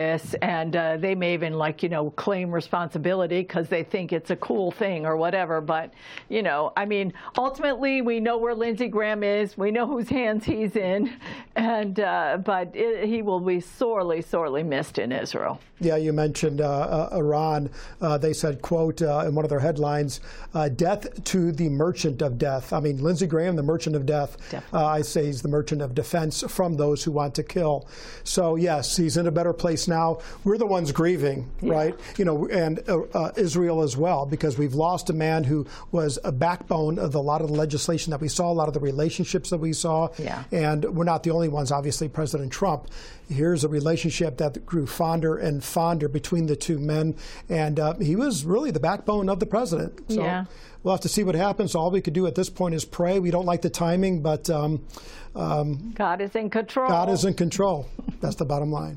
And they may even, like, claim responsibility because they think it's a cool thing or whatever. But, I mean, ultimately, we know where Lindsey Graham is. We know whose hands he's in. And but he will be sorely, sorely missed in Israel. Yeah, you mentioned Iran. They said, quote, in one of their headlines, death to the merchant of death. I mean, Lindsey Graham, the merchant of death. I say he's the merchant of defense from those who want to kill. So, yes, he's in a better place now. We're the ones grieving, right? And Israel as well, because we've lost a man who was a backbone of a lot of the legislation that we saw, a lot of the relationships that we saw. And we're not the only ones, obviously. President Trump, here's a relationship that grew fonder and fonder between the two men. And he was really the backbone of the president. So we'll have to see what happens. All we could do at this point is pray. We don't like the timing, but God is in control. God is in control. That's the bottom line.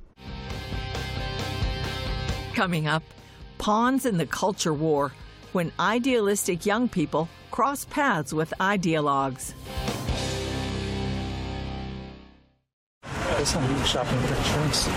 Coming up, pawns in the culture war, when idealistic young people cross paths with ideologues. Shopping for insurance.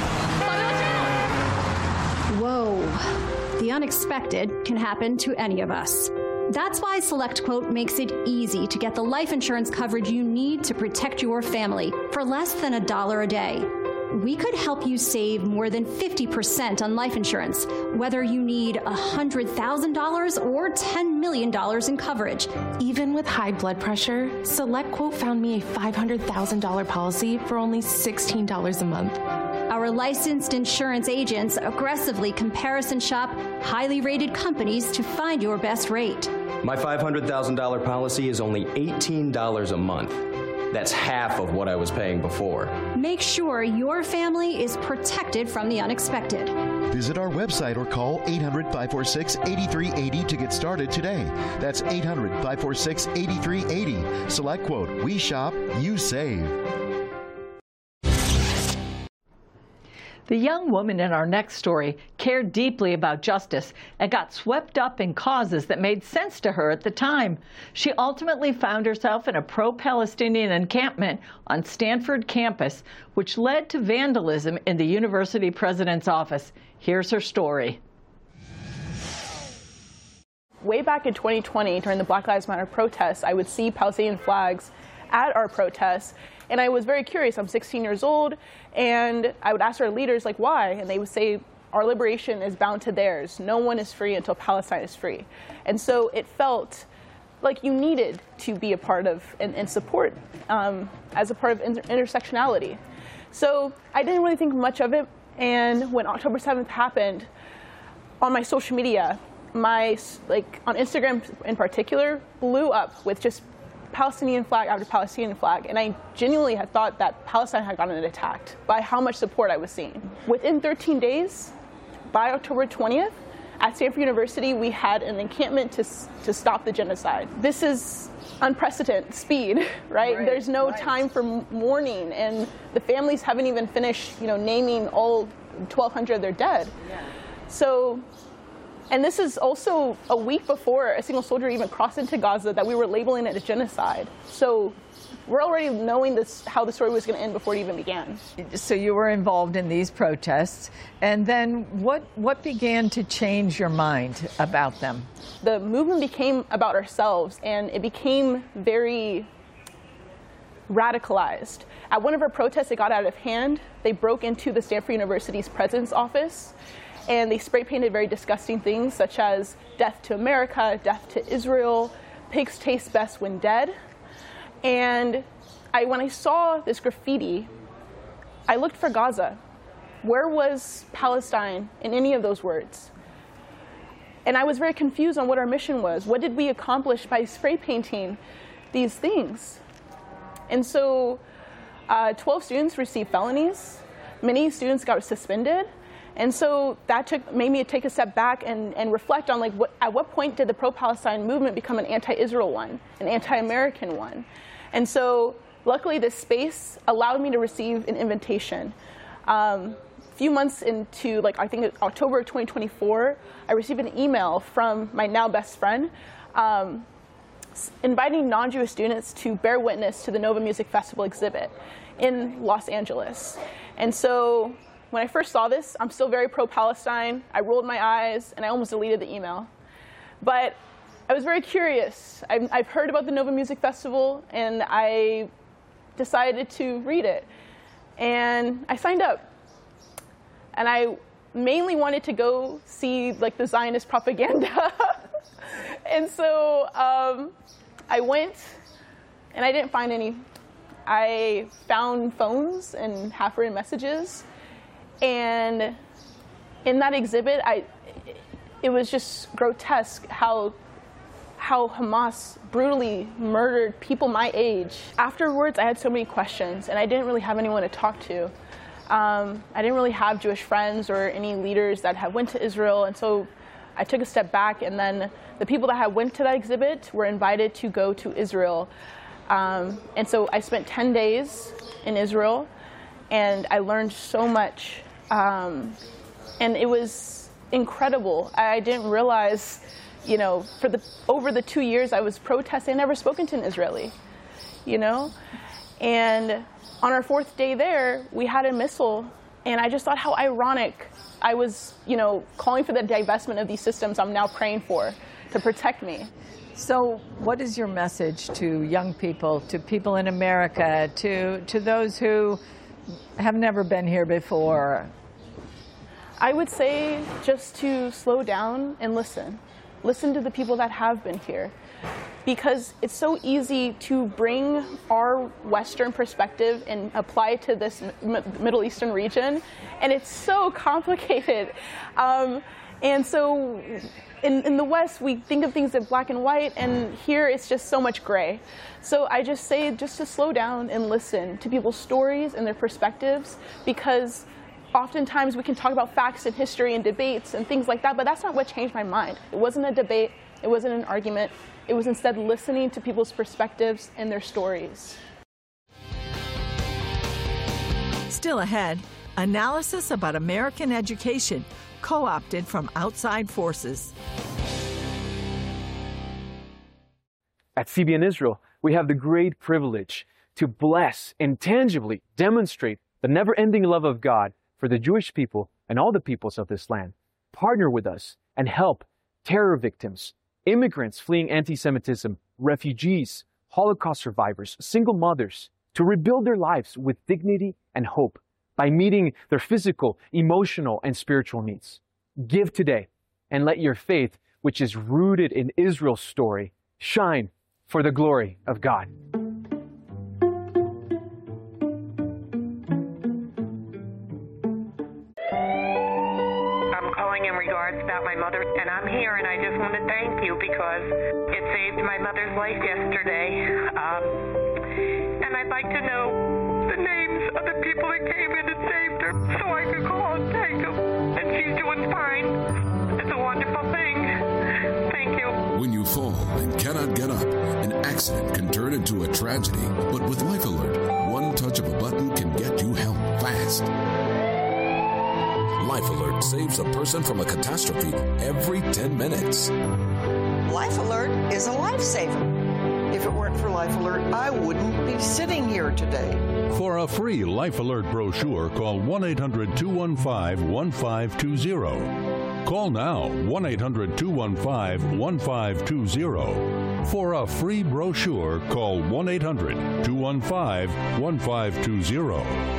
Whoa. The unexpected can happen to any of us. That's why SelectQuote makes it easy to get the life insurance coverage you need to protect your family for less than $1 a day. We could help you save more than 50% on life insurance, whether you need $100,000 or $10 million in coverage. Even with high blood pressure, SelectQuote found me a $500,000 policy for only $16 a month. Our licensed insurance agents aggressively comparison shop highly rated companies to find your best rate. My $500,000 policy is only $18 a month. That's half of what I was paying before. Make sure your family is protected from the unexpected. Visit our website or call 800-546-8380 to get started today. That's 800-546-8380. SelectQuote. We shop, you save. The young woman in our next story cared deeply about justice and got swept up in causes that made sense to her at the time. She ultimately found herself in a pro-Palestinian encampment on Stanford campus, which led to vandalism in the university president's office. Here's her story. Way back in 2020, during the Black Lives Matter protests, I would see Palestinian flags at our protests. And I was very curious. I'm 16 years old, and I would ask our leaders, like, why? And they would say, our liberation is bound to theirs. No one is free until Palestine is free. And so it felt like you needed to be a part of and support as a part of intersectionality. So I didn't really think much of it. And when October 7th happened, on my social media, on Instagram in particular, blew up with just Palestinian flag after Palestinian flag, and I genuinely had thought that Palestine had gotten attacked by how much support I was seeing. Within 13 days, by October 20th, at Stanford University, we had an encampment to stop the genocide. This is unprecedented speed, right? There's no time for mourning, and the families haven't even finished, naming all 1,200 of their dead. So. And this is also a week before a single soldier even crossed into Gaza that we were labeling it a genocide. So we're already knowing how the story was going to end before it even began. So you were involved in these protests. And then what began to change your mind about them? The movement became about ourselves, and it became very radicalized. At one of our protests, it got out of hand. They broke into the Stanford University's president's office, and they spray painted very disgusting things such as death to America, death to Israel, pigs taste best when dead. And when I saw this graffiti, I looked for Gaza. Where was Palestine in any of those words? And I was very confused on what our mission was. What did we accomplish by spray painting these things? And so 12 students received felonies. Many students got suspended. And so that made me take a step back and reflect on at what point did the pro-Palestine movement become an anti-Israel one, an anti-American one? And so luckily this space allowed me to receive an invitation. A few months into, I think October 2024, I received an email from my now best friend inviting non-Jewish students to bear witness to the Nova Music Festival exhibit in Los Angeles. And so when I first saw this, I'm still very pro-Palestine. I rolled my eyes, and I almost deleted the email. But I was very curious. I've heard about the Nova Music Festival, and I decided to read it. And I signed up. And I mainly wanted to go see like the Zionist propaganda. And so I went, and I didn't find any. I found phones and half-written messages. And in that exhibit, it was just grotesque how Hamas brutally murdered people my age. Afterwards, I had so many questions, and I didn't really have anyone to talk to. I didn't really have Jewish friends or any leaders that had went to Israel, and so I took a step back, and then the people that had went to that exhibit were invited to go to Israel. And so I spent 10 days in Israel, and I learned so much, and it was incredible. I didn't realize, you know, over the 2 years I was protesting, I never spoken to an Israeli, you know? And on our 4th day there, we had a missile, and I just thought how ironic. I was, you know, calling for the divestment of these systems I'm now praying for to protect me. So what is your message to young people, to people in America, to those who have never been here before? I would say just to slow down and listen. Listen to the people that have been here. Because it's so easy to bring our Western perspective and apply it to this Middle Eastern region, and it's so complicated. And so in the West, we think of things in black and white, and here it's just so much gray. So I just say just to slow down and listen to people's stories and their perspectives, because oftentimes we can talk about facts and history and debates and things like that, but that's not what changed my mind. It wasn't a debate. It wasn't an argument. It was instead listening to people's perspectives and their stories. Still ahead, analysis about American education co-opted from outside forces. At CBN Israel, we have the great privilege to bless and tangibly demonstrate the never-ending love of God for the Jewish people and all the peoples of this land. Partner with us and help terror victims, immigrants fleeing anti-Semitism, refugees, Holocaust survivors, single mothers, to rebuild their lives with dignity and hope by meeting their physical, emotional, and spiritual needs. Give today and let your faith, which is rooted in Israel's story, shine for the glory of God. In regards about my mother, and I'm here, and I just want to thank you because it saved my mother's life yesterday. And I'd like to know the names of the people that came in and saved her so I could call and thank them. And she's doing fine. It's a wonderful thing. Thank you. When you fall and cannot get up, an accident can turn into a tragedy. But with Life Alert, one touch of a button can get you help fast. Life Alert saves a person from a catastrophe every 10 minutes. Life Alert is a lifesaver. If it weren't for Life Alert, I wouldn't be sitting here today. For a free Life Alert brochure, call 1-800-215-1520. Call now, 1-800-215-1520. For a free brochure, call 1-800-215-1520.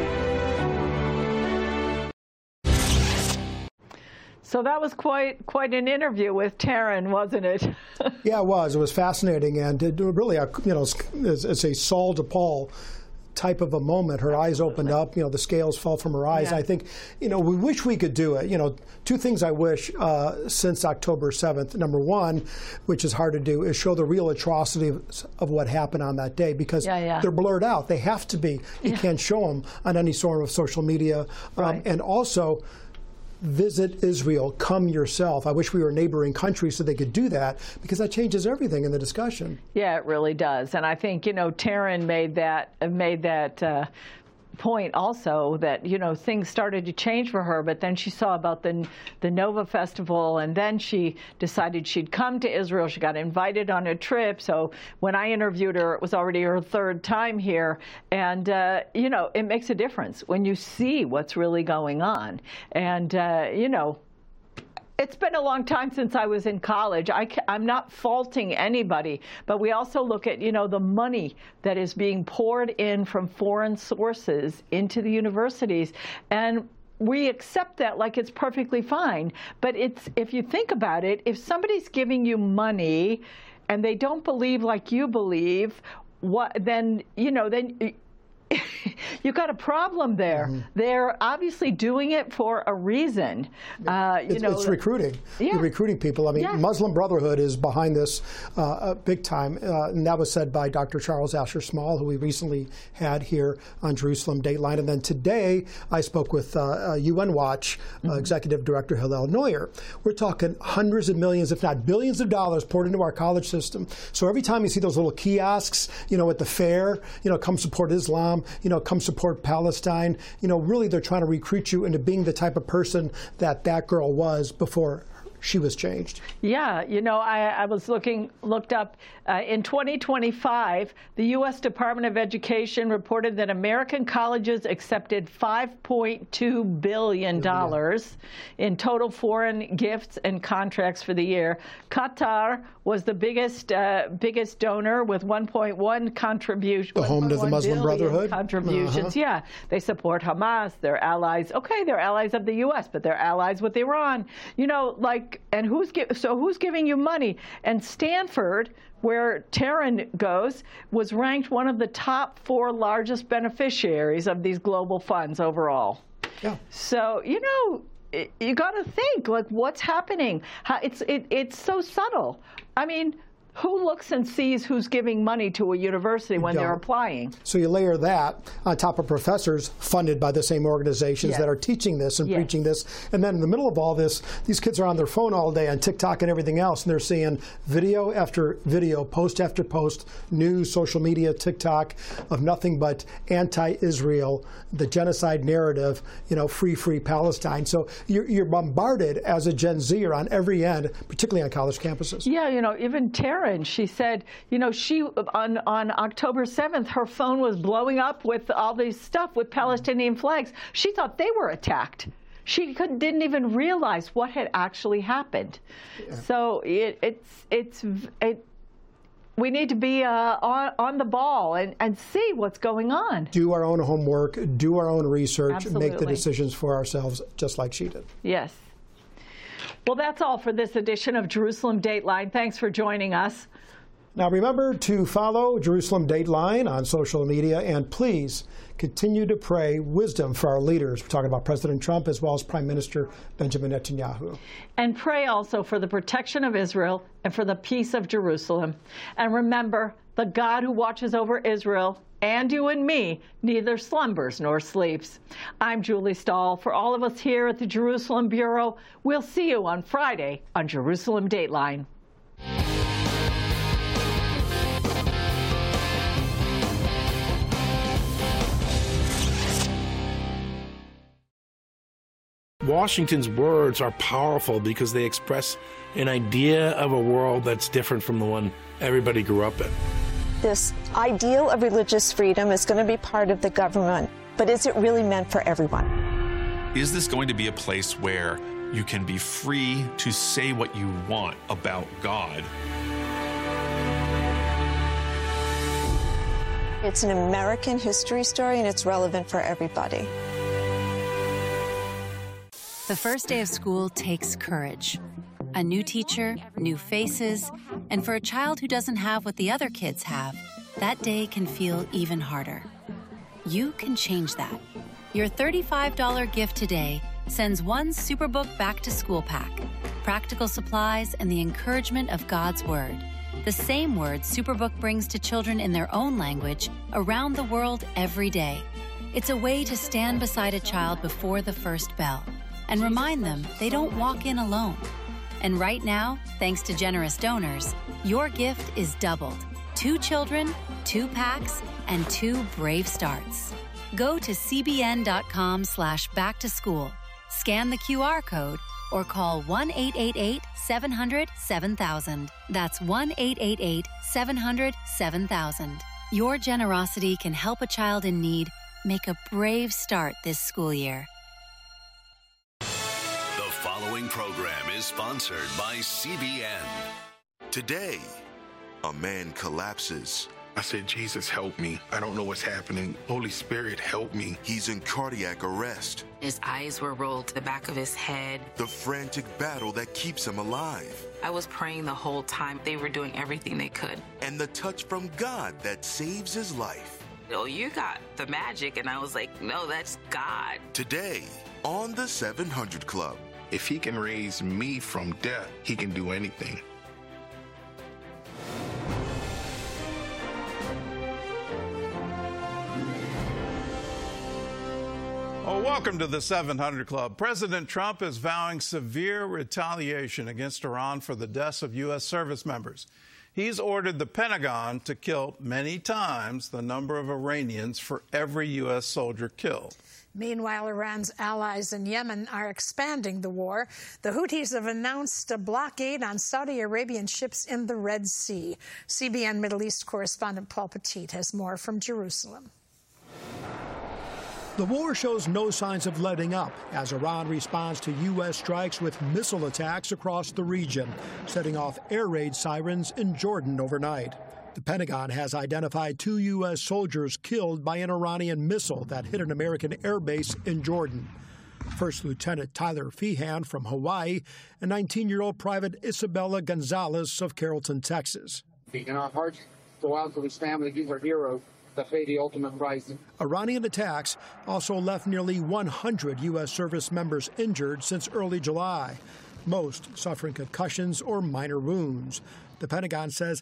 So that was quite an interview with Taryn, wasn't it? Yeah, it was. It was fascinating, and it really, it's a Saul to Paul type of a moment. Her eyes opened up, the scales fell from her eyes. Yeah. I think, we wish we could do it. Two things I wish since October 7th. Number one, which is hard to do, is show the real atrocity of what happened on that day, because they're blurred out. They have to be. You can't show them on any sort of social media. Right. And also, visit Israel, come yourself. I wish we were neighboring countries so they could do that, because that changes everything in the discussion. Yeah, it really does. And I think, Taryn made that point also that, things started to change for her, but then she saw about the Nova Festival, and then she decided she'd come to Israel. She got invited on a trip. So when I interviewed her, it was already her third time here. And, it makes a difference when you see what's really going on. And, it's been a long time since I was in college. I'm not faulting anybody, but we also look at, the money that is being poured in from foreign sources into the universities. And we accept that like it's perfectly fine. But if you think about it, if somebody's giving you money and they don't believe like you believe, then you got a problem there. Mm-hmm. They're obviously doing it for a reason. It's recruiting. Yeah. You're recruiting people. I mean, Muslim Brotherhood is behind this big time. And that was said by Dr. Charles Asher Small, who we recently had here on Jerusalem Dateline. And then today, I spoke with UN Watch Executive Director Hillel Neuer. We're talking hundreds of millions, if not billions of dollars poured into our college system. So every time you see those little kiosks, at the fair, come support Islam, come support Palestine. Really they're trying to recruit you into being the type of person that girl was before she was changed. Yeah, I was looked up in 2025, the U.S. Department of Education reported that American colleges accepted $5.2 billion in total foreign gifts and contracts for the year. Qatar was the biggest donor with 1.1 contribution. The home to the Muslim Brotherhood? Contributions, yeah. They support Hamas, they're allies. Okay, they're allies of the U.S., but they're allies with Iran. And who's giving you money? And Stanford, where Taryn goes, was ranked one of the top 4 largest beneficiaries of these global funds overall. Yeah. So, you got to think, what's happening? It's so subtle. I mean, who looks and sees who's giving money to a university when they're applying? So you layer that on top of professors funded by the same organizations that are teaching this and preaching this. And then in the middle of all this, these kids are on their phone all day on TikTok and everything else, and they're seeing video after video, post after post, news, social media, TikTok, of nothing but anti-Israel, the genocide narrative, free Palestine. So you're bombarded as a Gen Zer on every end, particularly on college campuses. Yeah, even Taryn, she said, she on October 7th, her phone was blowing up with all this stuff with Palestinian flags. She thought they were attacked. She didn't even realize what had actually happened. Yeah. So we need to be on the ball and see what's going on. Do our own homework, do our own research, Absolutely. Make the decisions for ourselves, just like she did. Yes. Well, that's all for this edition of Jerusalem Dateline. Thanks for joining us. Now, remember to follow Jerusalem Dateline on social media, and please continue to pray wisdom for our leaders. We're talking about President Trump as well as Prime Minister Benjamin Netanyahu. And pray also for the protection of Israel and for the peace of Jerusalem. And remember, the God who watches over Israel and you and me neither slumbers nor sleeps. I'm Julie Stahl. For all of us here at the Jerusalem Bureau, we'll see you on Friday on Jerusalem Dateline. Washington's words are powerful because they express an idea of a world that's different from the one everybody grew up in. This ideal of religious freedom is going to be part of the government, but is it really meant for everyone? Is this going to be a place where you can be free to say what you want about God? It's an American history story, and it's relevant for everybody. The first day of school takes courage. A new teacher, new faces, and for a child who doesn't have what the other kids have, that day can feel even harder. You can change that. Your $35 gift today sends one Superbook Back to School pack, practical supplies, and the encouragement of God's Word. The same words Superbook brings to children in their own language around the world every day. It's a way to stand beside a child before the first bell and remind them they don't walk in alone. And right now, thanks to generous donors, your gift is doubled. 2 children, 2 packs, and 2 brave starts. Go to cbn.com/back-to-school, scan the QR code, or call 1-888-700-7000. That's 1-888-700-7000. Your generosity can help a child in need make a brave start this school year. The following program is sponsored by CBN. Today, a man collapses. I said, Jesus, help me. I don't know what's happening. Holy Spirit, help me. He's in cardiac arrest. His eyes were rolled to the back of his head. The frantic battle that keeps him alive. I was praying the whole time. They were doing everything they could. And the touch from God that saves his life. Oh, you got the magic. And I was like, no, that's God. Today, on the 700 Club. If he can raise me from death, he can do anything. Oh, welcome to the 700 Club. President Trump is vowing severe retaliation against Iran for the deaths of U.S. service members. He's ordered the Pentagon to kill many times the number of Iranians for every U.S. soldier killed. Meanwhile, Iran's allies in Yemen are expanding the war. The Houthis have announced a blockade on Saudi Arabian ships in the Red Sea. CBN Middle East correspondent Paul Petit has more from Jerusalem. The war shows no signs of letting up as Iran responds to U.S. strikes with missile attacks across the region, setting off air raid sirens in Jordan overnight. The Pentagon has identified 2 U.S. soldiers killed by an Iranian missile that hit an American air base in Jordan. First Lieutenant Tyler Feehan from Hawaii and 19-year-old Private Isabella Gonzalez of Carrollton, Texas. In our hearts go out to his family. These are heroes that pay the ultimate price. Iranian attacks also left nearly 100 U.S. service members injured since early July, most suffering concussions or minor wounds. The Pentagon says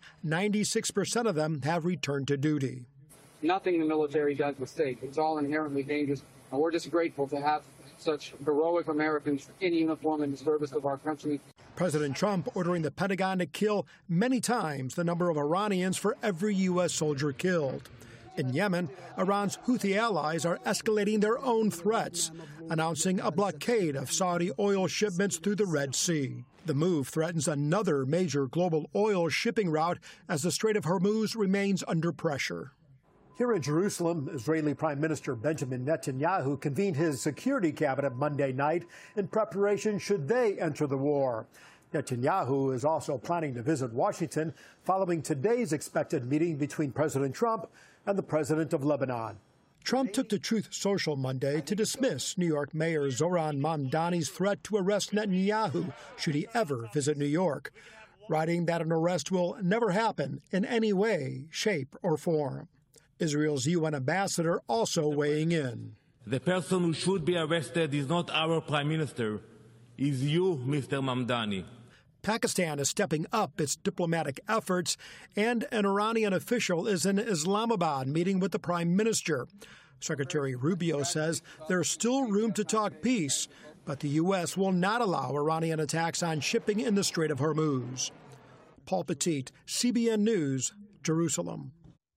96% of them have returned to duty. Nothing the military does is safe. It's all inherently dangerous, and we're just grateful to have such heroic Americans in uniform in the service of our country. President Trump ordering the Pentagon to kill many times the number of Iranians for every U.S. soldier killed. In Yemen, Iran's Houthi allies are escalating their own threats, announcing a blockade of Saudi oil shipments through the Red Sea. The move threatens another major global oil shipping route as the Strait of Hormuz remains under pressure. Here in Jerusalem, Israeli Prime Minister Benjamin Netanyahu convened his security cabinet Monday night in preparation should they enter the war. Netanyahu is also planning to visit Washington following today's expected meeting between President Trump and the president of Lebanon. Trump took to Truth Social Monday to dismiss New York Mayor Zohran Mamdani's threat to arrest Netanyahu should he ever visit New York, writing that an arrest will never happen in any way, shape, or form. Israel's UN ambassador also weighing in. The person who should be arrested is not our prime minister, is you, Mr. Mamdani. Pakistan is stepping up its diplomatic efforts, and an Iranian official is in Islamabad meeting with the prime minister. Secretary Rubio says there's still room to talk peace, but the U.S. will not allow Iranian attacks on shipping in the Strait of Hormuz. Paul Petit, CBN News, Jerusalem.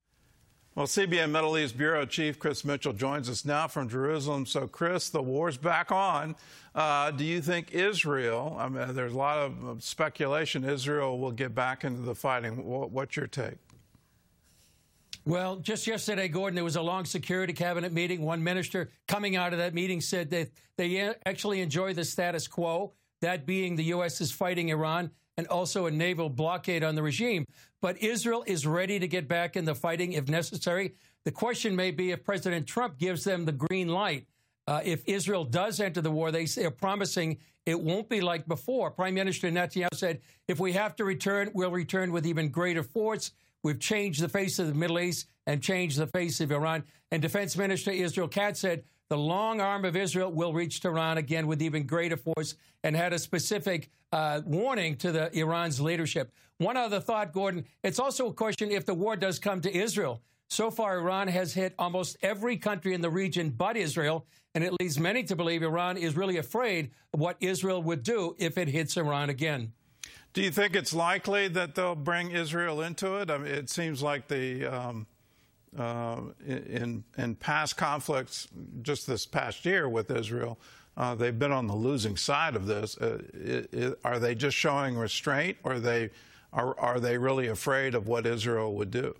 Well, CBN Middle East Bureau Chief Chris Mitchell joins us now from Jerusalem. So, Chris, the war's back on. Do you think Israel, I mean, there's a lot of speculation Israel will get back into the fighting. What's your take? Well, just yesterday, Gordon, there was a long security cabinet meeting. One minister coming out of that meeting said that they actually enjoy the status quo, that being the U.S. is fighting Iran and also a naval blockade on the regime. But Israel is ready to get back in the fighting if necessary. The question may be if President Trump gives them the green light. If Israel does enter the war, they're promising it won't be like before. Prime Minister Netanyahu said, if we have to return, we'll return with even greater force. We've changed the face of the Middle East and changed the face of Iran. And Defense Minister Israel Katz said the long arm of Israel will reach Tehran again with even greater force, and had a specific warning to Iran's leadership. One other thought, Gordon, it's also a question if the war does come to Israel. So far, Iran has hit almost every country in the region but Israel, and it leads many to believe Iran is really afraid of what Israel would do if it hits Iran again. Do you think it's likely that they'll bring Israel into it? I mean, it seems like the in past conflicts, just this past year with Israel, they've been on the losing side of this. Are they just showing restraint, or are they really afraid of what Israel would do?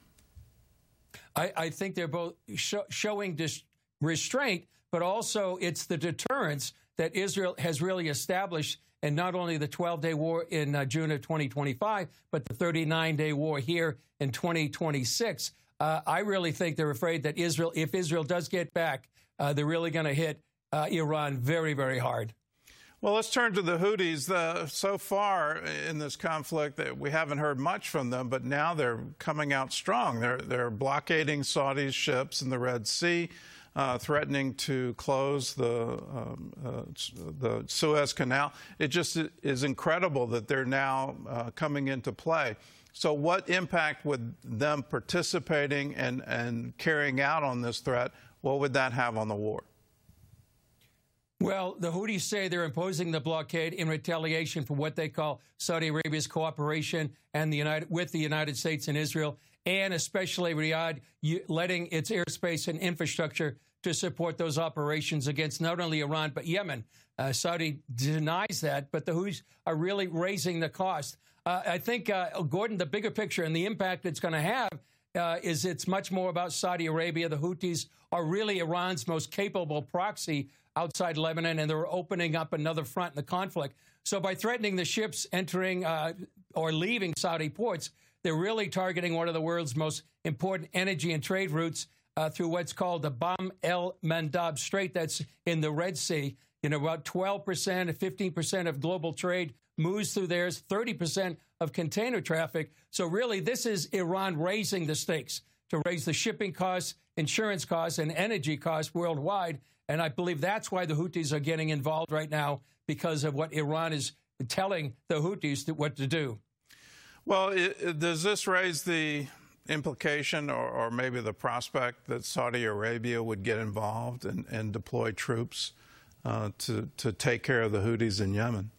I think they're both showing restraint, but also it's the deterrence that Israel has really established, and not only the 12-day war in June of 2025, but the 39-day war here in 2026. I really think they're afraid that if Israel does get back, they're really going to hit Iran very, very hard. Well, let's turn to the Houthis. So far in this conflict, we haven't heard much from them, but now they're coming out strong. They're blockading Saudi ships in the Red Sea, threatening to close the Suez Canal. It just is incredible that they're now coming into play. So what impact would them participating and carrying out on this threat, what would that have on the war? Well, the Houthis say they're imposing the blockade in retaliation for what they call Saudi Arabia's cooperation and with the United States and Israel, and especially Riyadh letting its airspace and infrastructure to support those operations against not only Iran but Yemen. Saudi denies that, but the Houthis are really raising the cost. I think, Gordon, the bigger picture and the impact it's going to have is it's much more about Saudi Arabia. The Houthis are really Iran's most capable proxy outside Lebanon, and they're opening up another front in the conflict. So by threatening the ships entering or leaving Saudi ports, they're really targeting one of the world's most important energy and trade routes through what's called the Bab el-Mandab Strait that's in the Red Sea. You know, about 12% to 15% of global trade moves through there, 30% of container traffic. So really, this is Iran raising the stakes to raise the shipping costs, insurance costs, and energy costs worldwide. And I believe that's why the Houthis are getting involved right now, because of what Iran is telling the Houthis what to do. Well, does this raise the implication or maybe the prospect that Saudi Arabia would get involved and deploy troops to take care of the Houthis in Yemen?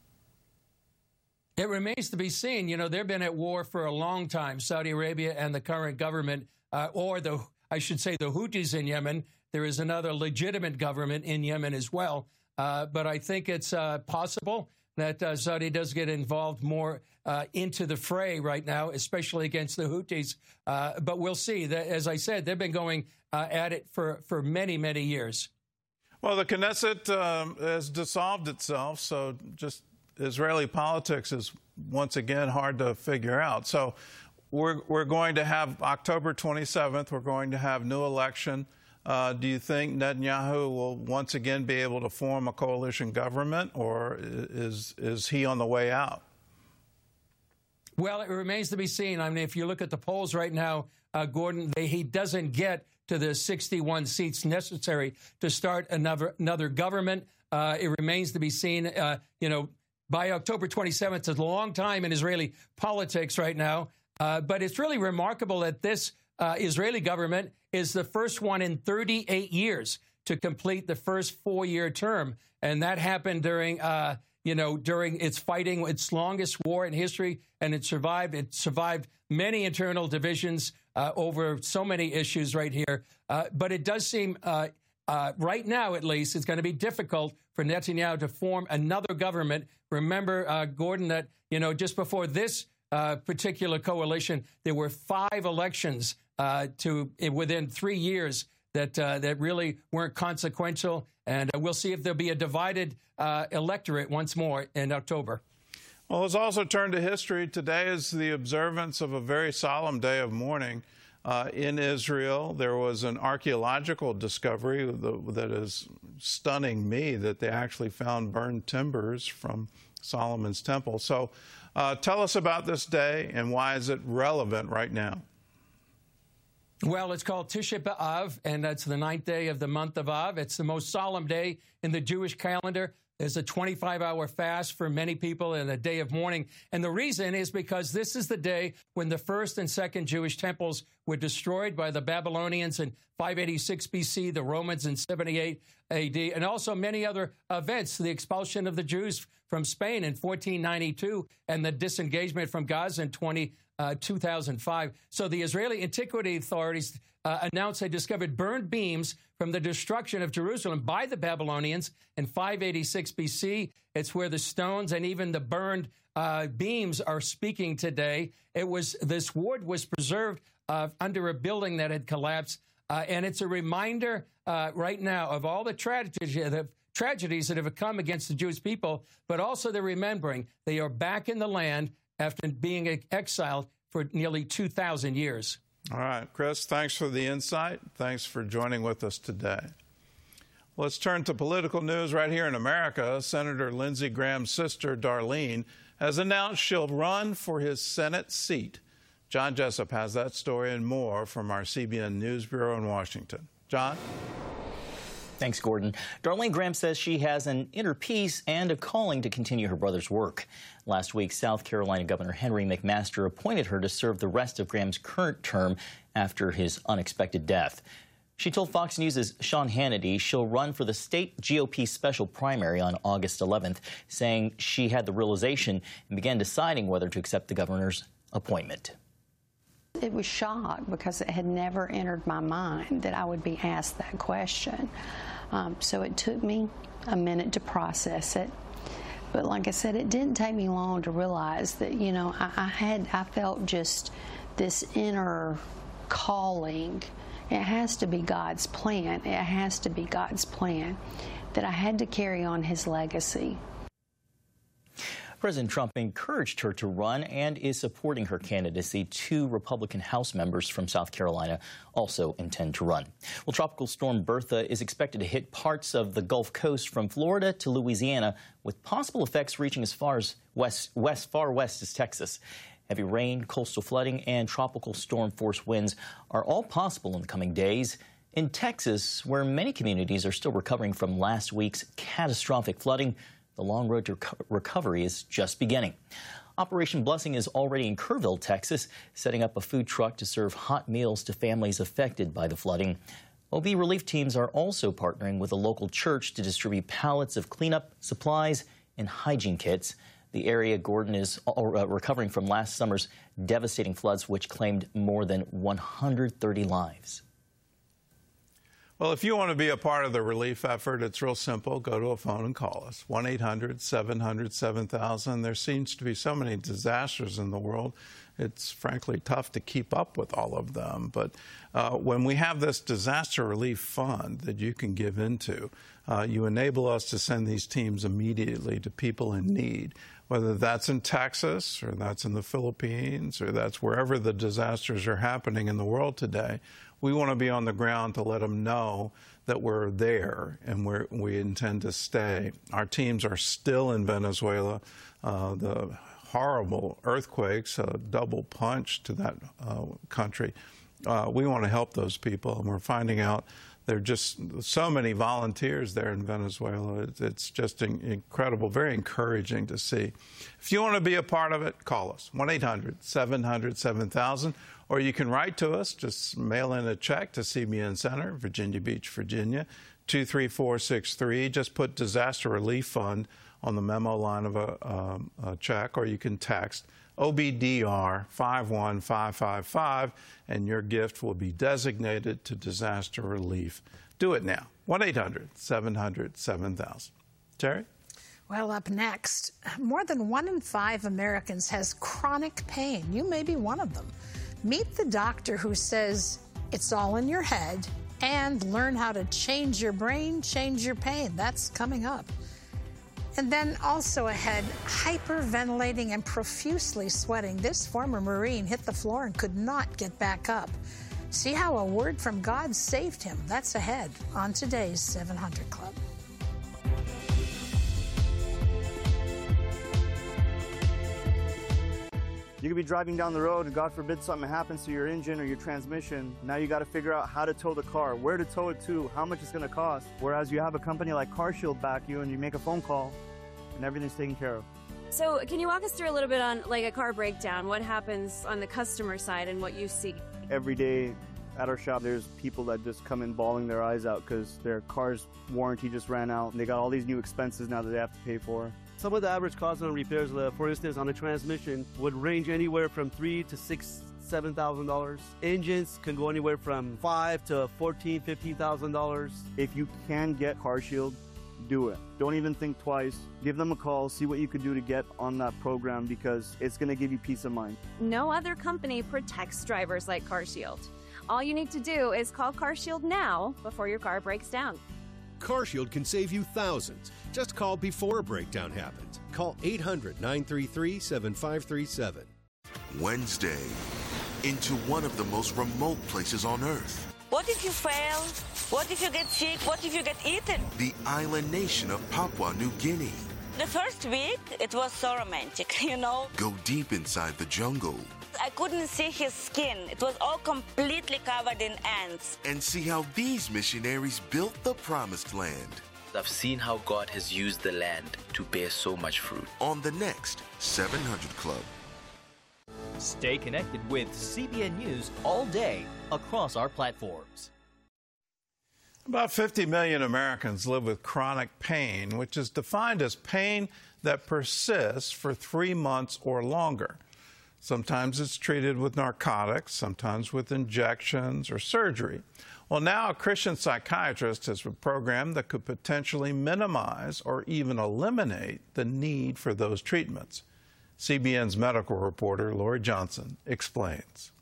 It remains to be seen. You know, they've been at war for a long time, Saudi Arabia and the current government, I should say the Houthis in Yemen. There is another legitimate government in Yemen as well. But I think it's possible that Saudi does get involved more into the fray right now, especially against the Houthis. But we'll see. As I said, they've been going at it for many, many years. Well, the Knesset has dissolved itself, so just Israeli politics is once again hard to figure out. So we're going to have October 27th, we're going to have new election. Do you think Netanyahu will once again be able to form a coalition government, or is he on the way out? Well, it remains to be seen. I mean, if you look at the polls right now, Gordon, he doesn't get to the 61 seats necessary to start another government. It remains to be seen. By October 27th, it's a long time in Israeli politics right now. But it's really remarkable that this Israeli government is the first one in 38 years to complete the first 4-year term. And that happened during its fighting, its longest war in history. And it survived many internal divisions over so many issues right here. But it does seem right now, at least, it's going to be difficult for Netanyahu to form another government. Remember, Gordon, that, just before this particular coalition, there were 5 elections within 3 years that really weren't consequential. And we'll see if there'll be a divided electorate once more in October. Well, let's also turn to history. Today is the observance of a very solemn day of mourning. In Israel, there was an archaeological discovery that is stunning me, that they actually found burned timbers from Solomon's temple. So tell us about this day and why is it relevant right now? Well, it's called Tisha B'Av, and that's the 9th day of the month of Av. It's the most solemn day in the Jewish calendar. There's a 25-hour fast for many people and a day of mourning. And the reason is because this is the day when the first and second Jewish temples were destroyed by the Babylonians in 586 BC, the Romans in 78 AD, and also many other events, the expulsion of the Jews from Spain in 1492 and the disengagement from Gaza in 2005. So the Israeli antiquity authorities announced they discovered burned beams from the destruction of Jerusalem by the Babylonians in 586 BC. It's where the stones and even the burned beams are speaking today. This wood was preserved under a building that had collapsed. And it's a reminder right now of all the tragedies that have come against the Jewish people, but also they're remembering they are back in the land after being exiled for nearly 2,000 years. All right, Chris, thanks for the insight. Thanks for joining with us today. Let's turn to political news right here in America. Senator Lindsey Graham's sister, Darlene, has announced she'll run for his Senate seat. John Jessup has that story and more from our CBN News Bureau in Washington. John? Thanks, Gordon. Darlene Graham says she has an inner peace and a calling to continue her brother's work. Last week, South Carolina Governor Henry McMaster appointed her to serve the rest of Graham's current term after his unexpected death. She told Fox News' Sean Hannity she'll run for the state GOP special primary on August 11th, saying she had the realization and began deciding whether to accept the governor's appointment. It was shock because it had never entered my mind that I would be asked that question. So it took me a minute to process it. But like I said, it didn't take me long to realize that, you know, I felt just this inner calling. It has to be God's plan. It has to be God's plan that I had to carry on his legacy. President Trump encouraged her to run and is supporting her candidacy. 2 Republican House members from South Carolina also intend to run. Well, Tropical Storm Bertha is expected to hit parts of the Gulf Coast from Florida to Louisiana, with possible effects reaching as far as far west as Texas. Heavy rain, coastal flooding, and tropical storm force winds are all possible in the coming days. In Texas, where many communities are still recovering from last week's catastrophic flooding, the long road to recovery is just beginning. Operation Blessing is already in Kerrville, Texas, setting up a food truck to serve hot meals to families affected by the flooding. OB relief teams are also partnering with a local church to distribute pallets of cleanup supplies and hygiene kits. The area, Gordon, is recovering from last summer's devastating floods, which claimed more than 130 lives. Well, if you want to be a part of the relief effort, it's real simple. Go to a phone and call us, 1-800-700-7000. There seems to be so many disasters in the world. It's frankly tough to keep up with all of them. But when we have this disaster relief fund that you can give into, you enable us to send these teams immediately to people in need, whether that's in Texas or that's in the Philippines or that's wherever the disasters are happening in the world today. We want to be on the ground to let them know that we're there and we intend to stay. Our teams are still in Venezuela. The horrible earthquakes, a double punch to that country. We want to help those people, and we're finding out there are just so many volunteers there in Venezuela. It's just incredible, very encouraging to see. If you want to be a part of it, call us, 1-800-700-7000, or you can write to us. Just mail in a check to CBN Center, Virginia Beach, Virginia, 23463. Just put Disaster Relief Fund on the memo line of a check, or you can text OBDR 51555, and your gift will be designated to disaster relief. Do it now. 1-800-700-7000. Terry? Well, up next, more than 1 in 5 Americans has chronic pain. You may be one of them. Meet the doctor who says it's all in your head, and learn how to change your brain, change your pain. That's coming up. And then also ahead, hyperventilating and profusely sweating. This former Marine hit the floor and could not get back up. See how a word from God saved him. That's ahead on today's 700 Club. You could be driving down the road and God forbid something happens to your engine or your transmission. Now you got to figure out how to tow the car, where to tow it to, how much it's going to cost. Whereas you have a company like CarShield back you and you make a phone call and everything's taken care of. So can you walk us through a little bit on like a car breakdown? What happens on the customer side and what you see? Every day At our shop, there's people that just come in bawling their eyes out because their car's warranty just ran out, and they got all these new expenses now that they have to pay for. Some of the average costs on repairs, for instance, on a transmission, would range anywhere from $3,000 to $7,000. Engines can go anywhere from $5,000 to $14,000, $15,000. If you can get CarShield, do it. Don't even think twice. Give them a call, see what you could do to get on that program, because it's going to give you peace of mind. No other company protects drivers like CarShield. All you need to do is call CarShield now before your car breaks down. CarShield can save you thousands. Just call before a breakdown happens. Call 800-933-7537. Wednesday, into one of the most remote places on Earth. What if you fail? What if you get sick? What if you get eaten? The island nation of Papua New Guinea. The first week, it was so romantic, you know? Go deep inside the jungle. I couldn't see his skin. It was all completely covered in ants. And see how these missionaries built the promised land. I've seen how God has used the land to bear so much fruit. On the next 700 Club. Stay connected with CBN News all day across our platforms. About 50 million Americans live with chronic pain, which is defined as pain that persists for 3 months or longer. Sometimes it's treated with narcotics, sometimes with injections or surgery. Well, now a Christian psychiatrist has a program that could potentially minimize or even eliminate the need for those treatments. CBN's medical reporter, Lori Johnson, explains.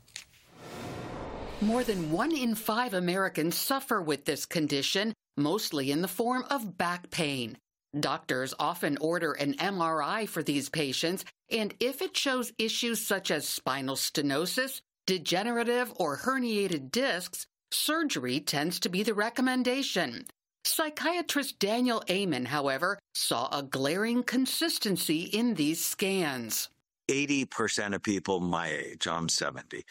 More than 1 in 5 Americans suffer with this condition, mostly in the form of back pain. Doctors often order an MRI for these patients, and if it shows issues such as spinal stenosis, degenerative or herniated discs, surgery tends to be the recommendation. Psychiatrist Daniel Amen, however, saw a glaring consistency in these scans. 80% of people my age, I'm 70,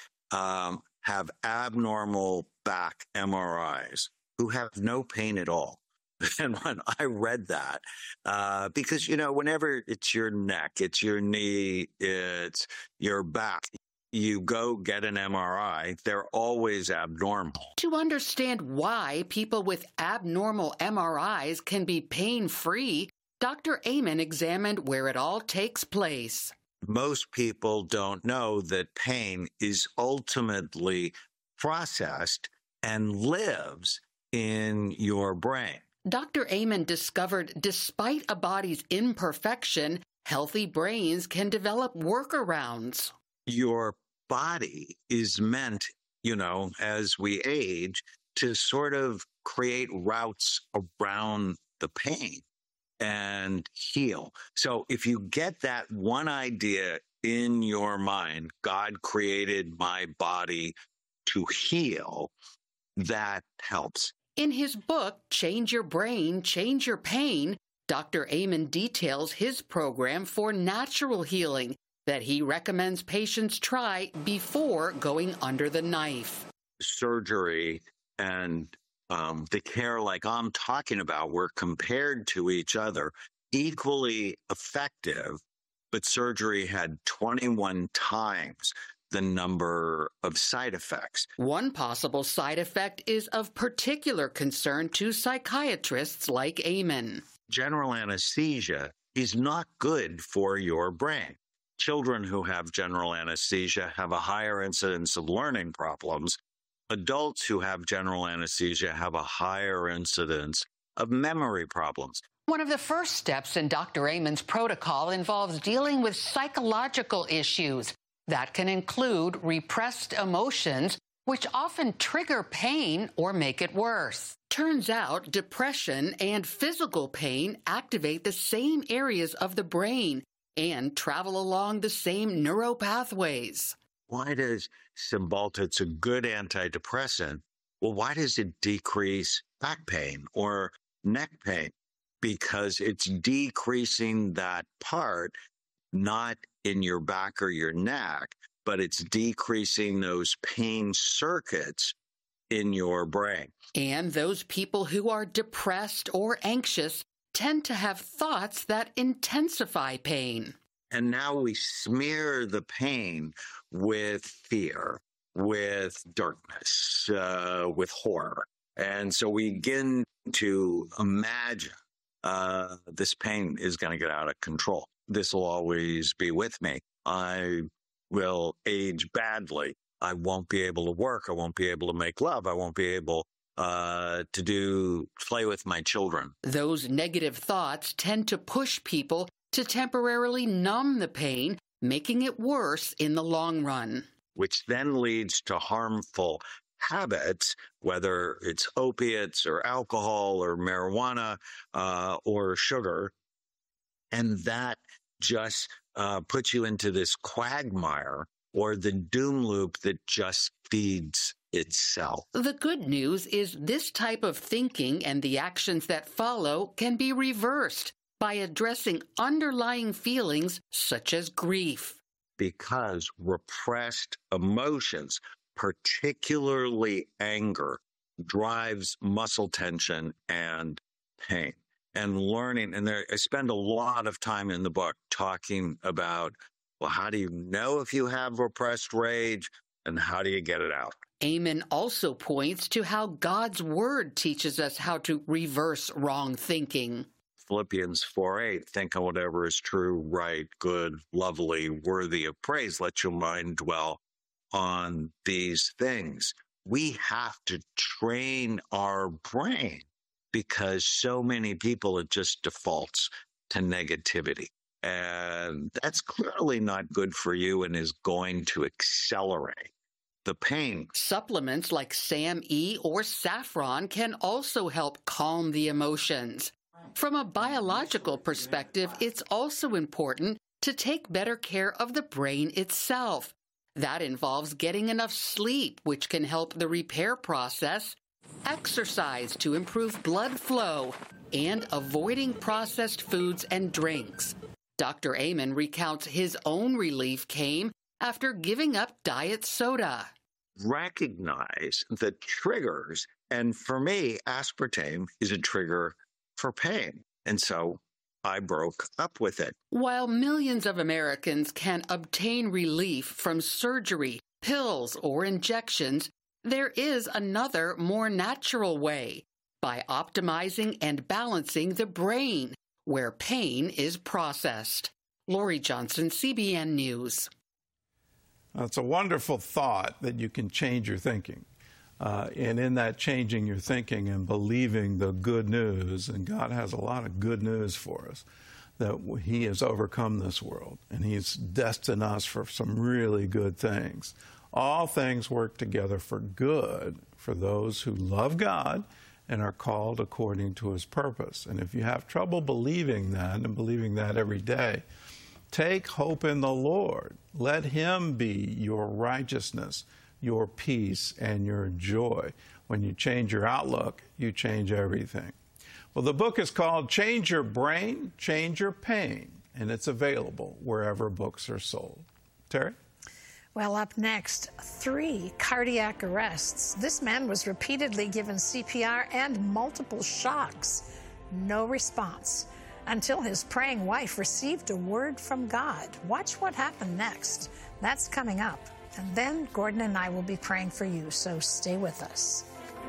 have abnormal back MRIs who have no pain at all. And when I read that, because, you know, whenever it's your neck, it's your knee, it's your back, you go get an MRI, they're always abnormal. To understand why people with abnormal MRIs can be pain-free, Dr. Amen examined where it all takes place. Most people don't know that pain is ultimately processed and lives in your brain. Dr. Amen discovered despite a body's imperfection, healthy brains can develop workarounds. Your body is meant, you know, as we age, to sort of create routes around the pain and heal. So if you get that one idea in your mind, God created my body to heal, that helps. In his book, Change Your Brain, Change Your Pain, Dr. Amen details his program for natural healing that he recommends patients try before going under the knife. Surgery and the care like I'm talking about were compared to each other, equally effective, but surgery had 21 times the number of side effects. One possible side effect is of particular concern to psychiatrists like Amen. General anesthesia is not good for your brain. Children who have general anesthesia have a higher incidence of learning problems. Adults who have general anesthesia have a higher incidence of memory problems. One of the first steps in Dr. Amen's protocol involves dealing with psychological issues. That can include repressed emotions, which often trigger pain or make it worse. Turns out depression and physical pain activate the same areas of the brain and travel along the same neural pathways. Why does Cymbalta, it's a good antidepressant, well, why does it decrease back pain or neck pain? Because it's decreasing that part, not in your back or your neck, but it's decreasing those pain circuits in your brain. And those people who are depressed or anxious tend to have thoughts that intensify pain. And now we smear the pain with fear, with darkness, with horror. And so we begin to imagine this pain is going to get out of control. This will always be with me. I will age badly. I won't be able to work. I won't be able to make love. I won't be able to play with my children. Those negative thoughts tend to push people to temporarily numb the pain, making it worse in the long run. Which then leads to harmful habits, whether it's opiates or alcohol or marijuana or sugar. And that just puts you into this quagmire or the doom loop that just feeds itself. The good news is this type of thinking and the actions that follow can be reversed by addressing underlying feelings such as grief. Because repressed emotions, particularly anger, drives muscle tension and pain. And learning, and I spend a lot of time in the book talking about, well, how do you know if you have repressed rage and how do you get it out? Amen also points to how God's Word teaches us how to reverse wrong thinking. Philippians 4:8, think on whatever is true, right, good, lovely, worthy of praise. Let your mind dwell on these things. We have to train our brain because so many people, it just defaults to negativity. And that's clearly not good for you and is going to accelerate the pain. Supplements like SAM-E or saffron can also help calm the emotions. From a biological perspective, it's also important to take better care of the brain itself. That involves getting enough sleep, which can help the repair process, exercise to improve blood flow, and avoiding processed foods and drinks. Dr. Amen recounts his own relief came after giving up diet soda. Recognize the triggers, and for me, aspartame is a trigger for pain. And so I broke up with it. While millions of Americans can obtain relief from surgery, pills, or injections, there is another, more natural way, by optimizing and balancing the brain, where pain is processed. Lori Johnson, CBN News. It's a wonderful thought that you can change your thinking. And in that changing your thinking and believing the good news, and God has a lot of good news for us, that He has overcome this world, and He's destined us for some really good things. All things work together for good for those who love God and are called according to His purpose. And if you have trouble believing that and believing that every day, take hope in the Lord. Let Him be your righteousness, your peace, and your joy. When you change your outlook, you change everything. Well, the book is called Change Your Brain, Change Your Pain, and it's available wherever books are sold. Terry? Well, up next, 3 cardiac arrests. This man was repeatedly given CPR and multiple shocks. No response until his praying wife received a word from God. Watch what happened next. That's coming up. And then Gordon and I will be praying for you, so stay with us.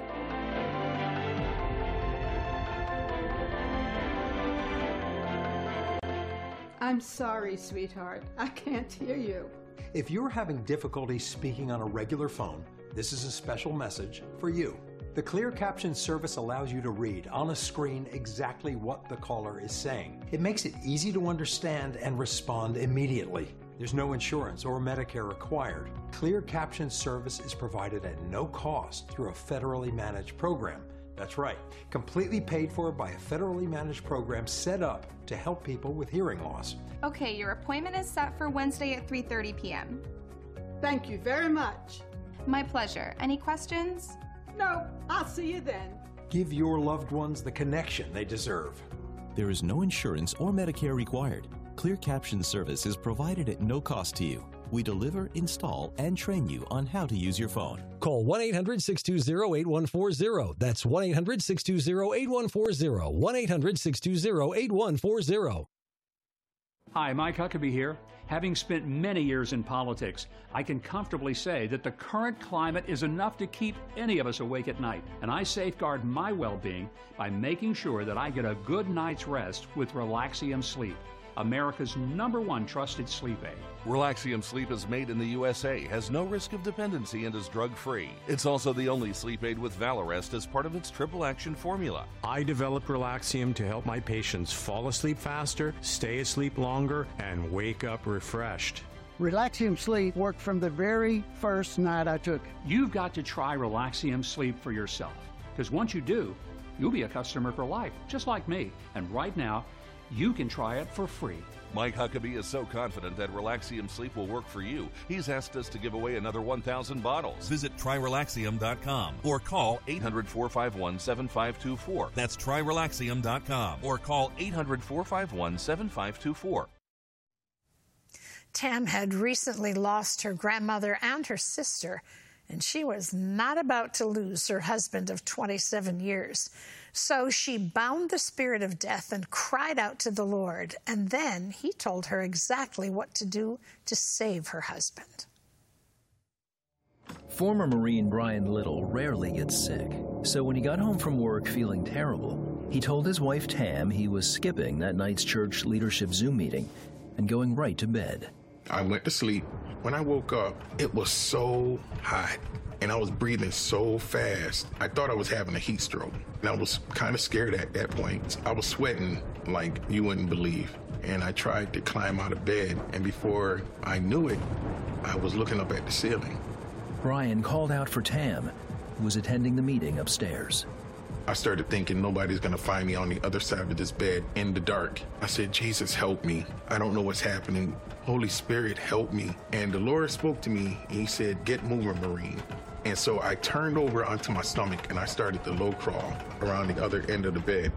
I'm sorry, sweetheart. I can't hear you. If you're having difficulty speaking on a regular phone, this is a special message for you. The Clear Caption service allows you to read on a screen exactly what the caller is saying. It makes it easy to understand and respond immediately. There's no insurance or Medicare required. Clear Caption service is provided at no cost through a federally managed program. That's right, completely paid for by a federally managed program set up to help people with hearing loss. Okay, your appointment is set for Wednesday at 3:30 p.m. Thank you very much. My pleasure. Any questions? No, I'll see you then. Give your loved ones the connection they deserve. There is no insurance or Medicare required. Clear Caption service is provided at no cost to you. We deliver, install, and train you on how to use your phone. Call 1-800-620-8140. That's 1-800-620-8140. 1-800-620-8140. Hi, Mike Huckabee here. Having spent many years in politics, I can comfortably say that the current climate is enough to keep any of us awake at night. And I safeguard my well-being by making sure that I get a good night's rest with Relaxium Sleep, America's #1 trusted sleep aid. Relaxium Sleep is made in the USA, has no risk of dependency, and is drug-free. It's also the only sleep aid with Valarest as part of its triple action formula. I developed Relaxium to help my patients fall asleep faster, stay asleep longer, and wake up refreshed. Relaxium Sleep worked from the very first night I took it. You've got to try Relaxium Sleep for yourself, because once you do, you'll be a customer for life, just like me. And right now, you can try it for free. Mike Huckabee is so confident that Relaxium Sleep will work for you, he's asked us to give away another 1,000 bottles. Visit TryRelaxium.com or call 800-451-7524. That's TryRelaxium.com or call 800-451-7524. Tam had recently lost her grandmother and her sister, and she was not about to lose her husband of 27 years. So she bound the spirit of death and cried out to the Lord, and then he told her exactly what to do to save her husband. Former Marine Brian Little rarely gets sick, so when he got home from work feeling terrible, he told his wife Tam he was skipping that night's church leadership Zoom meeting and going right to bed. I went to sleep. When I woke up, it was so hot, and I was breathing so fast. I thought I was having a heat stroke, and I was kind of scared at that point. I was sweating like you wouldn't believe, and I tried to climb out of bed, and before I knew it, I was looking up at the ceiling. Brian called out for Tam, who was attending the meeting upstairs. I started thinking nobody's going to find me on the other side of this bed in the dark. I said, Jesus, help me. I don't know what's happening. Holy Spirit, help me. And the Lord spoke to me, and he said, get moving, Marine. And so I turned over onto my stomach, and I started the low crawl around the other end of the bed.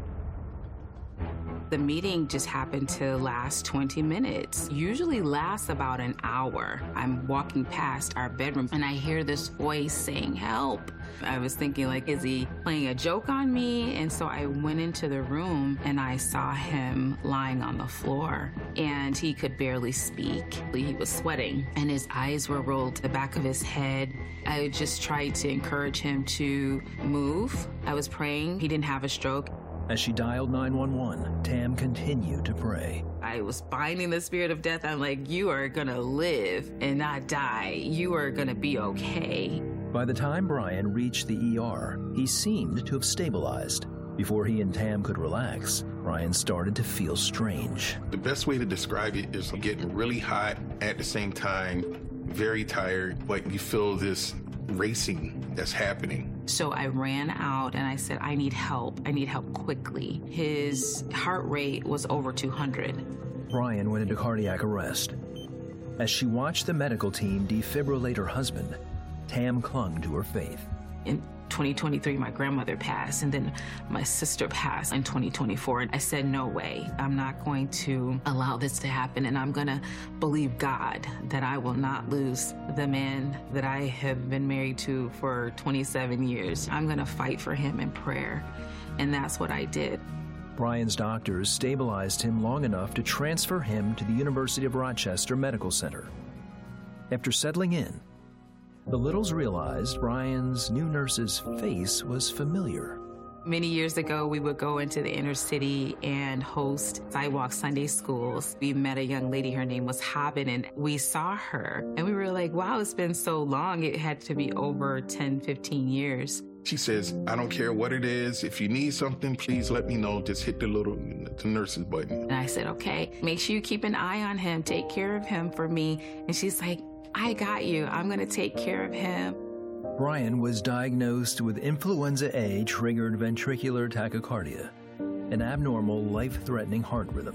The meeting just happened to last 20 minutes. Usually lasts about an hour. I'm walking past our bedroom and I hear this voice saying, help. I was thinking, like, is he playing a joke on me? And so I went into the room and I saw him lying on the floor and he could barely speak. He was sweating and his eyes were rolled to the back of his head. I just tried to encourage him to move. I was praying. He didn't have a stroke. As she dialed 911, Tam continued to pray. I was binding the spirit of death. I'm like, you are gonna live and not die. You are gonna be okay. By the time Brian reached the ER, he seemed to have stabilized. Before he and Tam could relax, Brian started to feel strange. The best way to describe it is getting really hot at the same time, very tired, but you feel this racing that's happening. So I ran out and I said, I need help. I need help quickly. His heart rate was over 200. Brian went into cardiac arrest. As she watched the medical team defibrillate her husband, Tam clung to her faith. In 2023, my grandmother passed, and then my sister passed in 2024. I said, no way. I'm not going to allow this to happen, and I'm going to believe God that I will not lose the man that I have been married to for 27 years. I'm going to fight for him in prayer, and that's what I did. Brian's doctors stabilized him long enough to transfer him to the University of Rochester Medical Center. After settling in, the Littles realized Brian's new nurse's face was familiar. Many years ago, we would go into the inner city and host sidewalk Sunday schools. We met a young lady, her name was Haben, and we saw her. And we were like, wow, it's been so long. It had to be over 10, 15 years. She says, I don't care what it is. If you need something, please let me know. Just hit the nurse's button. And I said, okay, make sure you keep an eye on him. Take care of him for me. And she's like, I got you. I'm going to take care of him. Brian was diagnosed with influenza A-triggered ventricular tachycardia, an abnormal, life-threatening heart rhythm.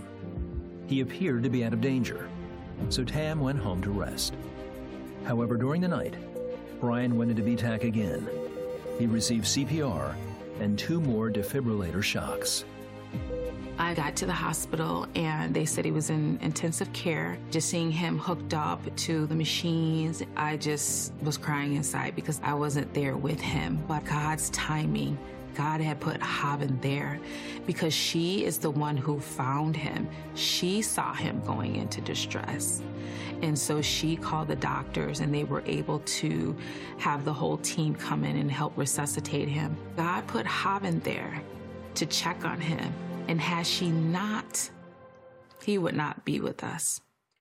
He appeared to be out of danger, so Tam went home to rest. However, during the night, Brian went into VTAC again. He received CPR and 2 more defibrillator shocks. I got to the hospital and they said he was in intensive care. Just seeing him hooked up to the machines, I just was crying inside because I wasn't there with him. But God's timing, God had put Haben there because she is the one who found him. She saw him going into distress. And so she called the doctors, and they were able to have the whole team come in and help resuscitate him. God put Haben there to check on him. And had she not, he would not be with us.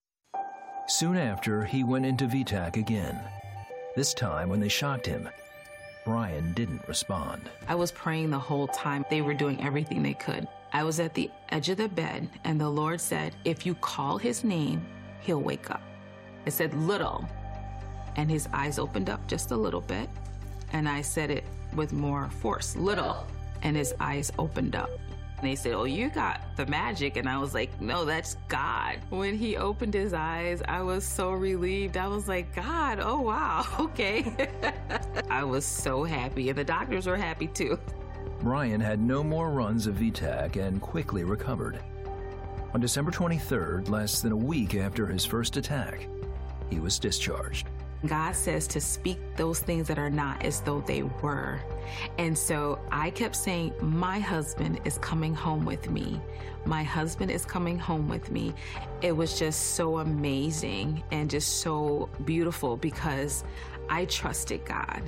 Soon after, he went into VTAC again. This time, when they shocked him, Brian didn't respond. I was praying the whole time. They were doing everything they could. I was at the edge of the bed, and the Lord said, if you call his name, he'll wake up. I said, little, and his eyes opened up just a little bit, and I said it with more force, little, and his eyes opened up. And they said, oh, you got the magic. And I was like, no, that's God. When he opened his eyes, I was so relieved. I was like, God, oh, wow, okay. I was so happy, and the doctors were happy too. Brian had no more runs of VTAC and quickly recovered. On December 23rd, less than a week after his first attack, he was discharged. God says to speak those things that are not as though they were. And so I kept saying, my husband is coming home with me. My husband is coming home with me. It was just so amazing and just so beautiful because I trusted God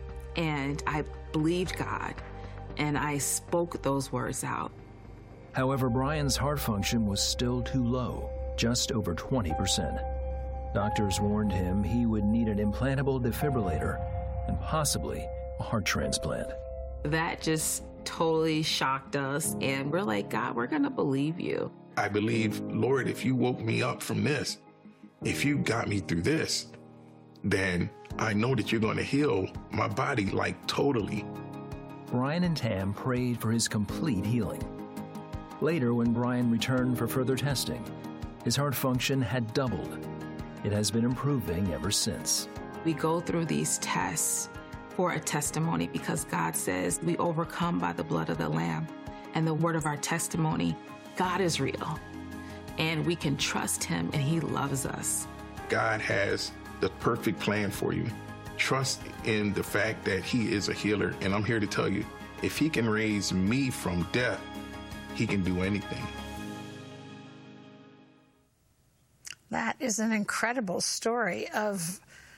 and I believed God and I spoke those words out. However, Brian's heart function was still too low, just over 20%. Doctors warned him he would need an implantable defibrillator and possibly a heart transplant. That just totally shocked us, and we're like, God, we're going to believe you. I believe, Lord, if you woke me up from this, if you got me through this, then I know that you're going to heal my body, like totally. Brian and Tam prayed for his complete healing. Later, when Brian returned for further testing, his heart function had doubled. It has been improving ever since. We go through these tests for a testimony because God says we overcome by the blood of the Lamb and the word of our testimony. God is real, and we can trust him, and he loves us. God has the perfect plan for you. Trust in the fact that he is a healer, and I'm here to tell you, if he can raise me from death, he can do anything. That is an incredible story of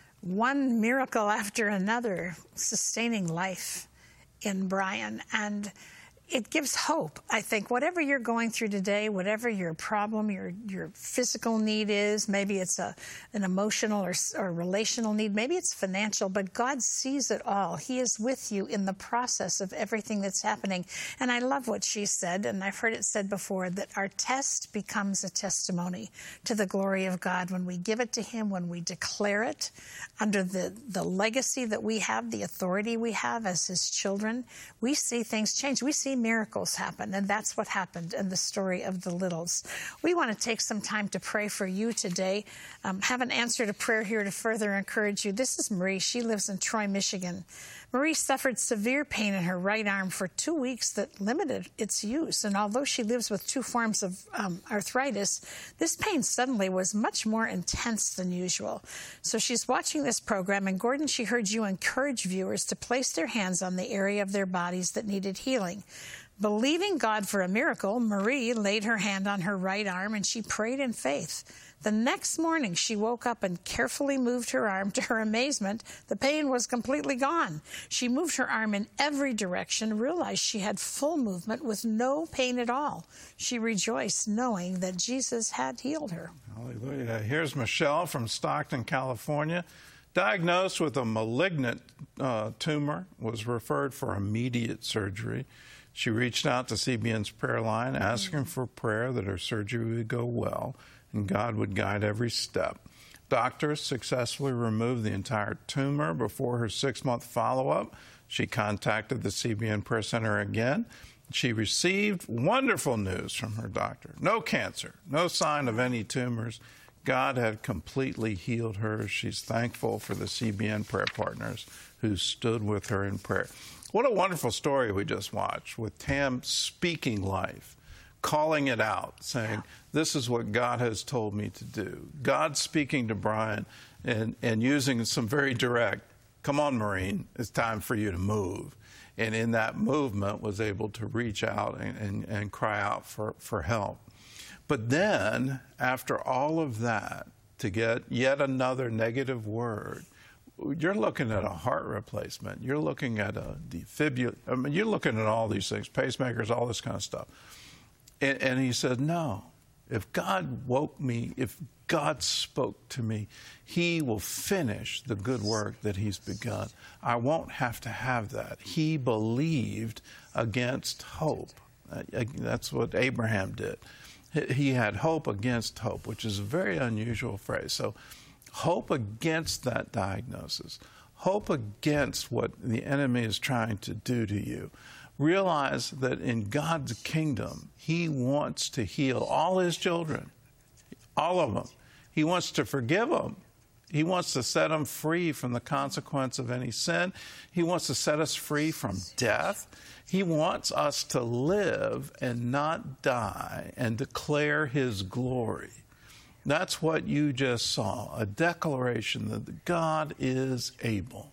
one miracle after another sustaining life in Brian. And it gives hope, I think. Whatever you're going through today, whatever your problem, your physical need is, maybe it's an emotional or relational need, maybe it's financial, but God sees it all. He is with you in the process of everything that's happening. And I love what she said, and I've heard it said before, that our test becomes a testimony to the glory of God when we give it to him, when we declare it under the legacy that we have, the authority we have as his children. We see things change. We see miracles happen, and that's what happened in the story of the Littles. We want to take some time to pray for you today. Have an answer to prayer here to further encourage you. This is Marie. She lives in Troy, Michigan. Marie suffered severe pain in her right arm for 2 weeks that limited its use. And although she lives with 2 forms of arthritis, this pain suddenly was much more intense than usual. So she's watching this program, and Gordon, she heard you encourage viewers to place their hands on the area of their bodies that needed healing. Believing God for a miracle, Marie laid her hand on her right arm and she prayed in faith. The next morning, she woke up and carefully moved her arm. To her amazement, the pain was completely gone. She moved her arm in every direction, realized she had full movement with no pain at all. She rejoiced knowing that Jesus had healed her. Hallelujah. Here's Michelle from Stockton, California. Diagnosed with a malignant tumor, was referred for immediate surgery. She reached out to CBN's prayer line, asking for prayer that her surgery would go well and God would guide every step. Doctors successfully removed the entire tumor before her 6-month follow-up. She contacted the CBN Prayer Center again. She received wonderful news from her doctor. No cancer, no sign of any tumors. God had completely healed her. She's thankful for the CBN prayer partners who stood with her in prayer. What a wonderful story we just watched with Tam speaking life, calling it out, saying, this is what God has told me to do. God speaking to Brian and using some very direct, come on, Marine, it's time for you to move. And in that movement was able to reach out and cry out for help. But then, after all of that, to get yet another negative word, you're looking at a heart replacement. You're looking at a defibrillator. I mean, you're looking at all these things, pacemakers, all this kind of stuff. And he said, no, if God woke me, if God spoke to me, he will finish the good work that he's begun. I won't have to have that. He believed against hope. That's what Abraham did. He had hope against hope, which is a very unusual phrase. So hope against that diagnosis, hope against what the enemy is trying to do to you. Realize that in God's kingdom, he wants to heal all his children, all of them. He wants to forgive them. He wants to set them free from the consequence of any sin. He wants to set us free from death. He wants us to live and not die and declare his glory. That's what you just saw, a declaration that God is able.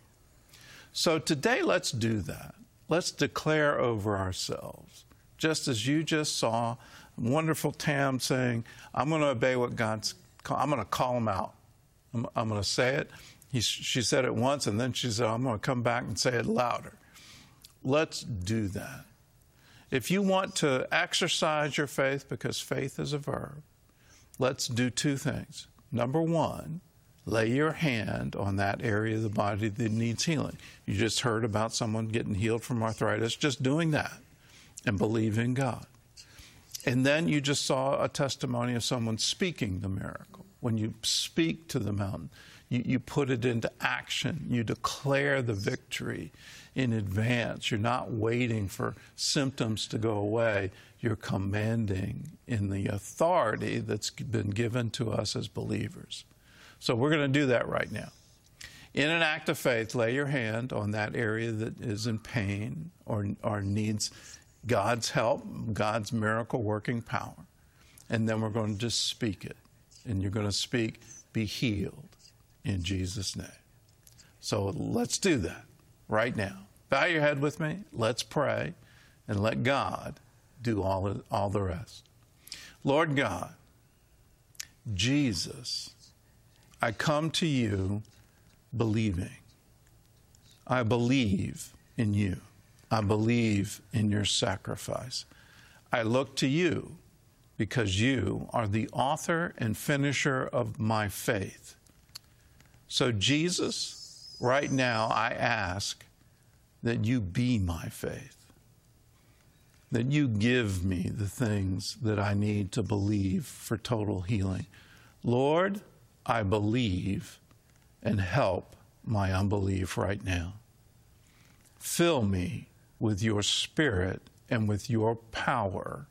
So today, let's do that. Let's declare over ourselves, just as you just saw, wonderful Tam saying, I'm going to obey what God's I'm going to call him out. I'm going to say it. She said it once, and then she said, I'm going to come back and say it louder. Let's do that. If you want to exercise your faith, because faith is a verb, let's do two things. Number one, lay your hand on that area of the body that needs healing. You just heard about someone getting healed from arthritis. Just doing that and believing God. And then you just saw a testimony of someone speaking the miracle. When you speak to the mountain, you put it into action. You declare the victory in advance. You're not waiting for symptoms to go away. You're commanding in the authority that's been given to us as believers. So we're going to do that right now. In an act of faith, lay your hand on that area that is in pain or needs God's help, God's miracle working power. And then we're going to just speak it. And you're going to speak, be healed in Jesus' name. So let's do that right now. Bow your head with me. Let's pray and let God do all the rest. Lord God, Jesus, I come to you believing. I believe in you. I believe in your sacrifice. I look to you because you are the author and finisher of my faith. So Jesus, right now I ask that you be my faith, that you give me the things that I need to believe for total healing. Lord, I believe, and help my unbelief right now. Fill me with your Spirit and with your power.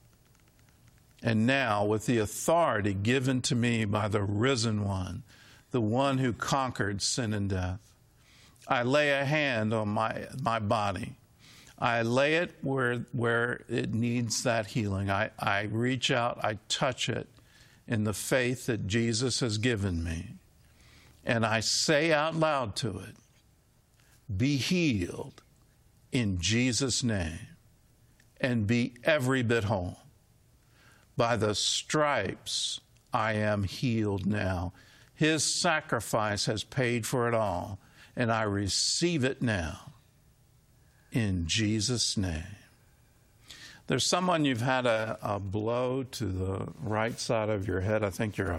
And now, with the authority given to me by the risen one, the one who conquered sin and death, I lay a hand on my body. I lay it where it needs that healing. I reach out, I touch it in the faith that Jesus has given me. And I say out loud to it, be healed in Jesus' name, and be every bit whole. By the stripes I am healed now. His sacrifice has paid for it all, and I receive it now in Jesus' name. There's someone, you've had a blow to the right side of your head. I think you're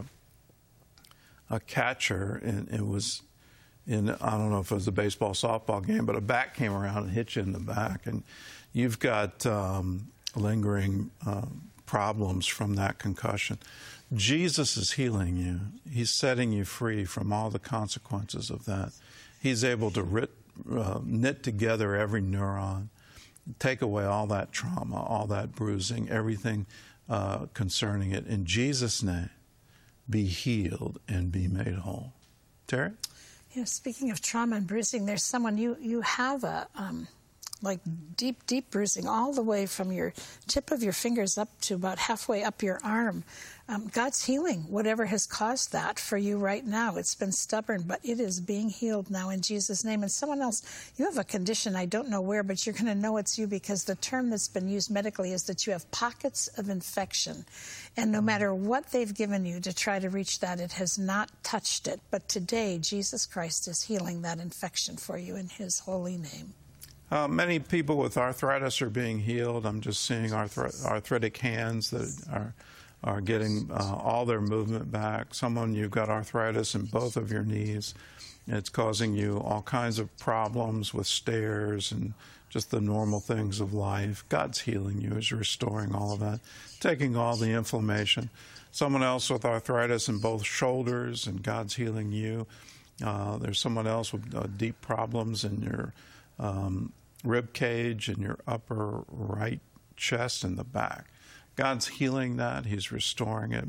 a catcher, and it was in, I don't know if it was a baseball, softball game, but a bat came around and hit you in the back, and you've got lingering problems from that concussion. Jesus is healing you. He's setting you free from all the consequences of that. He's able to knit together every neuron, take away all that trauma, all that bruising, everything concerning it. In Jesus' name, be healed and be made whole. Terry? Yeah, speaking of trauma and bruising, there's someone, you have a like deep, deep bruising, all the way from your tip of your fingers up to about halfway up your arm. God's healing whatever has caused that for you right now. It's been stubborn, but it is being healed now in Jesus' name. And someone else, you have a condition, I don't know where, but you're going to know it's you because the term that's been used medically is that you have pockets of infection. And no matter what they've given you to try to reach that, it has not touched it. But today, Jesus Christ is healing that infection for you in his holy name. Many people with arthritis are being healed. I'm just seeing arthritic hands that are getting all their movement back. Someone, you've got arthritis in both of your knees. It's causing you all kinds of problems with stairs and just the normal things of life. God's healing you. He's restoring all of that, taking all the inflammation. Someone else with arthritis in both shoulders, and God's healing you. There's someone else with deep problems in your rib cage and your upper right chest and the back. God's healing that. He's restoring it.